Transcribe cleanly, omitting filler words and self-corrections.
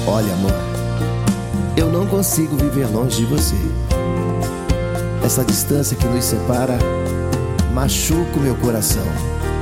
Olha, amor, eu não consigo viver longe de você. Essa distância que nos separa machuca o meu coração.